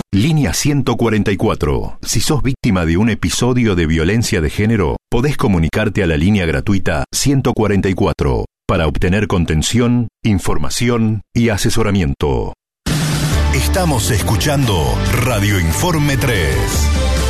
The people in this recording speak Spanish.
Línea 144. Si sos víctima de un episodio de violencia de género, podés comunicarte a la línea gratuita 144 para obtener contención, información y asesoramiento. Estamos escuchando Radio Informe 3.